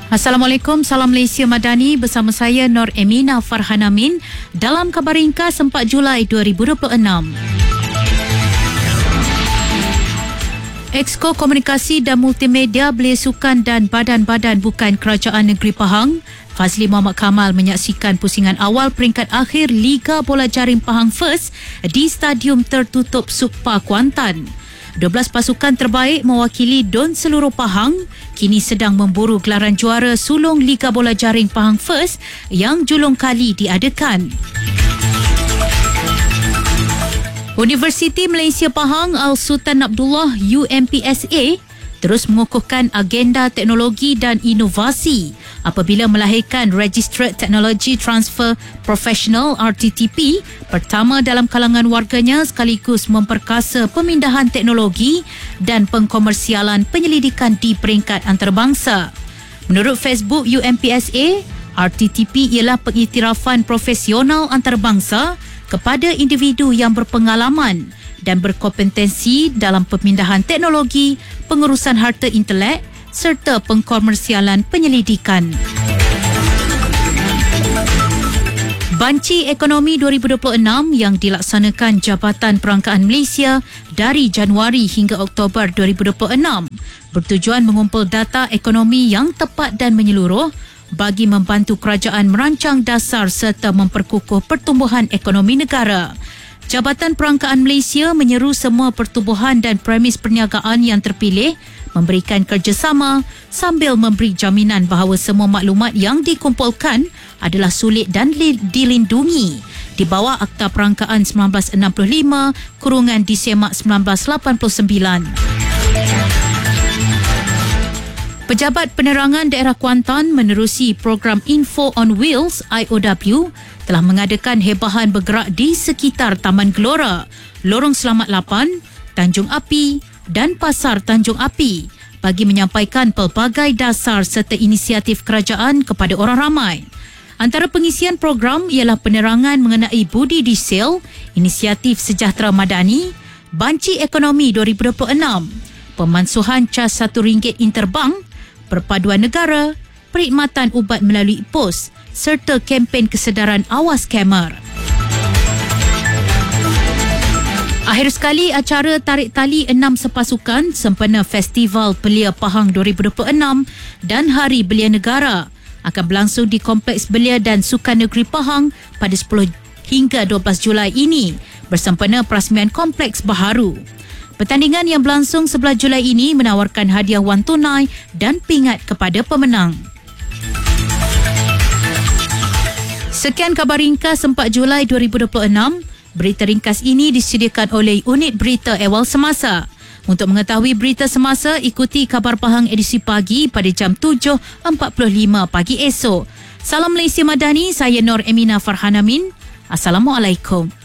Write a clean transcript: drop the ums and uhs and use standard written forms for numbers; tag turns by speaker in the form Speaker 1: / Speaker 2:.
Speaker 1: Assalamualaikum, Salam Malaysia Madani bersama saya Nur Emina Farhanamin dalam Khabar Ringkas 4 Julai 2026. Exco Komunikasi dan Multimedia Belia Sukan dan Badan-Badan Bukan Kerajaan Negeri Pahang, Fazli Muhammad Kamal menyaksikan pusingan awal peringkat akhir Liga Bola Jaring Pahang First di Stadium Tertutup Sukpa Kuantan. 12 pasukan terbaik mewakili Don seluruh Pahang kini sedang memburu gelaran juara sulung Liga Bola Jaring Pahang First yang julung kali diadakan. Universiti Malaysia Pahang Al-Sultan Abdullah UMPSA terus mengukuhkan agenda teknologi dan inovasi apabila melahirkan Registered Technology Transfer Professional RTTP pertama dalam kalangan warganya sekaligus memperkasa pemindahan teknologi dan pengkomersialan penyelidikan di peringkat antarabangsa. Menurut Facebook UMPSA, RTTP ialah pengiktirafan profesional antarabangsa kepada individu yang berpengalaman dan berkompetensi dalam pemindahan teknologi, pengurusan harta intelek serta pengkomersialan penyelidikan. Banci Ekonomi 2026 yang dilaksanakan Jabatan Perangkaan Malaysia dari Januari hingga Oktober 2026 bertujuan mengumpul data ekonomi yang tepat dan menyeluruh bagi membantu kerajaan merancang dasar serta memperkukuh pertumbuhan ekonomi negara. Jabatan Perangkaan Malaysia menyeru semua pertubuhan dan premis perniagaan yang terpilih memberikan kerjasama sambil memberi jaminan bahawa semua maklumat yang dikumpulkan adalah sulit dan dilindungi di bawah Akta Perangkaan 1965/Disemak 1989. Pejabat Penerangan Daerah Kuantan menerusi program Info on Wheels IOW telah mengadakan hebahan bergerak di sekitar Taman Gelora, Lorong Selamat 8, Tanjung Api dan Pasar Tanjung Api bagi menyampaikan pelbagai dasar serta inisiatif kerajaan kepada orang ramai. Antara pengisian program ialah penerangan mengenai budi diesel, inisiatif sejahtera madani, Banci Ekonomi 2026, pemansuhan cas RM1 interbank, perpaduan negara, perkhidmatan ubat melalui pos serta kempen kesedaran awas skamer. Akhir sekali, acara tarik tali 6 sepasukan sempena Festival Belia Pahang 2026 dan Hari Belia Negara akan berlangsung di Kompleks Belia dan Sukan Negeri Pahang pada 10 hingga 12 Julai ini bersempena perasmian Kompleks Baharu. Pertandingan yang berlangsung 11 Julai ini menawarkan hadiah wang tunai dan pingat kepada pemenang. Sekian Khabar Ringkas 4 Julai 2026. Berita ringkas ini disediakan oleh Unit Berita Awal Semasa. Untuk mengetahui berita semasa, ikuti Khabar Pahang edisi pagi pada jam 7.45 pagi esok. Salam Malaysia Madani, saya Nur Emina Farhanamin. Assalamualaikum.